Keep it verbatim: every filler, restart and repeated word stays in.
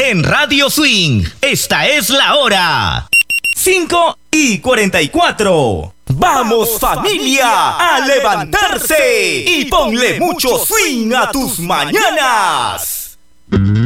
en Radio Swing. Esta es la hora. cinco y cuarenta y cuatro. ¡Vamos, familia, a levantarse! Y ponle mucho swing a tus mañanas.